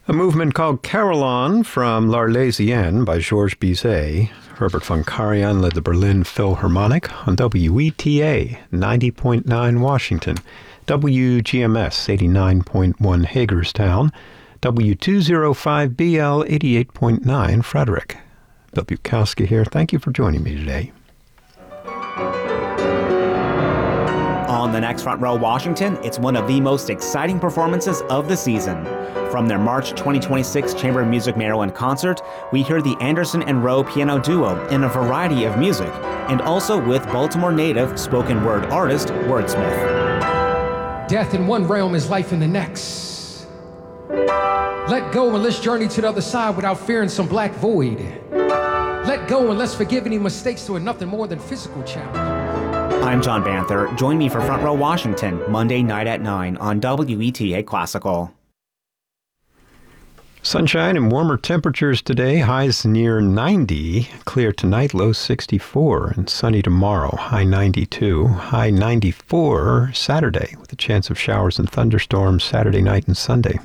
A movement called Carillon from L'Arlésienne by Georges Bizet. Herbert von Karajan led the Berlin Philharmonic on WETA 90.9 Washington, WGMS 89.1 Hagerstown, W205BL 88.9 Frederick. Bill Bukowski here. Thank you for joining me today. On the next Front Row Washington, it's one of the most exciting performances of the season. From their March 2026 Chamber of Music Maryland concert, we hear the Anderson and Rowe piano duo in a variety of music, and also with Baltimore native spoken word artist Wordsmith. Death in one realm is life in the next. Let go and let's journey to the other side without fearing some black void. Let go and let's forgive any mistakes that are nothing more than physical challenge. I'm John Banther. Join me for Front Row Washington, Monday night at 9 on WETA Classical. Sunshine and warmer temperatures today, highs near 90, clear tonight, low 64, and sunny tomorrow, high 92, high 94 Saturday, with a chance of showers and thunderstorms Saturday night and Sunday.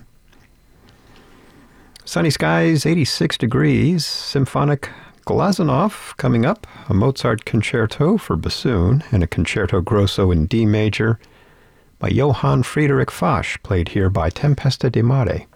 Sunny skies, 86 degrees, symphonic Glazunov coming up, a Mozart concerto for bassoon, and a concerto grosso in D major by Johann Friedrich Fasch, played here by Tempesta di Mare.